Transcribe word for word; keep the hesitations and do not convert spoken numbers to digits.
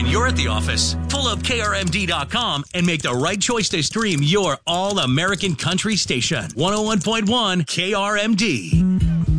you're at the office, pull up K R M D dot com and make the right choice to stream your all-American country station. one oh one point one K R M D.